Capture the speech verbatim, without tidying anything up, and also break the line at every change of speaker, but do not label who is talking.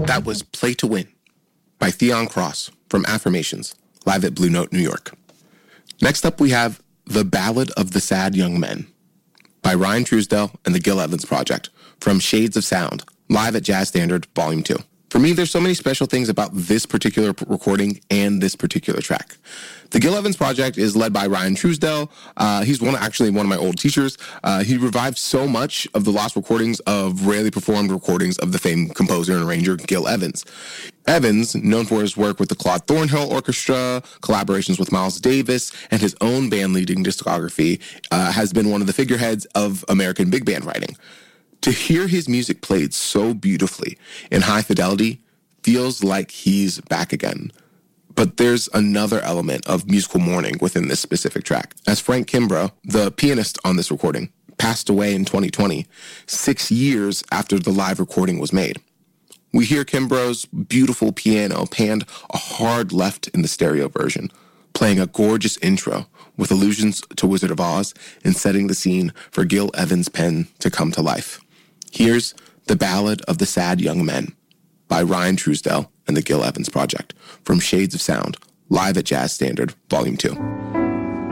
That was Play to Win by Theon Cross from Affirmations, live at Blue Note, New York. Next up, we have The Ballad of the Sad Young Men by Ryan Truesdell and the Gil Evans Project from Shades of Sound, live at Jazz Standard, Volume two. For me, there's so many special things about this particular recording and this particular track. The Gil Evans Project is led by Ryan Truesdell. Uh, he's one actually one of my old teachers. Uh, he revived so much of the lost recordings of rarely performed recordings of the famed composer and arranger Gil Evans. Evans, known for his work with the Claude Thornhill Orchestra, collaborations with Miles Davis, and his own band-leading discography, uh, has been one of the figureheads of American big band writing. To hear his music played so beautifully in high fidelity feels like he's back again. But there's another element of musical mourning within this specific track. As Frank Kimbrough, the pianist on this recording, passed away in twenty twenty, six years after the live recording was made. We hear Kimbrough's beautiful piano panned a hard left in the stereo version, playing a gorgeous intro with allusions to Wizard of Oz and setting the scene for Gil Evans' pen to come to life. Here's The Ballad of the Sad Young Men by Ryan Truesdell and the Gil Evans Project from Shades of Sound, live at Jazz Standard, Volume two.